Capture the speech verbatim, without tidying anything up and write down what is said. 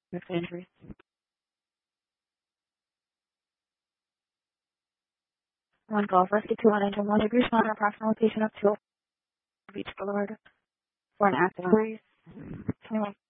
with injuries. One Gulf Rescue two one Engine one, degree responder approximate location of two Beach Boulevard for an accident. twenty-one